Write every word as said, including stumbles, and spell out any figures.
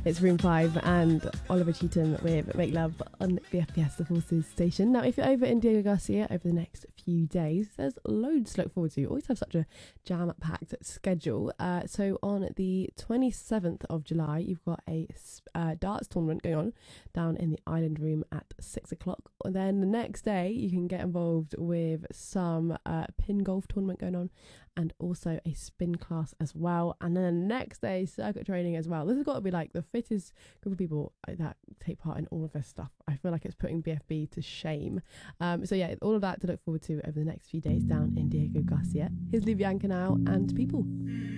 It's Room five and Oliver Cheetham with Make Love on the F P S, the Forces station. Now, if you're over in Diego Garcia over the next few days, there's loads to look forward to. You always have such a jam-packed schedule. Uh, so on the twenty-seventh of July, you've got a uh, darts tournament going on down in the Island Room at six o'clock. And then the next day, you can get involved with some uh, pin golf tournament going on and also a spin class as well. And then the next day, circuit training as well. This has got to be like the fittest group of people that take part in all of this stuff. I feel like it's putting B F B to shame. Um, so yeah, all of that to look forward to over the next few days down in Diego Garcia. Here's Luvian Canal and People.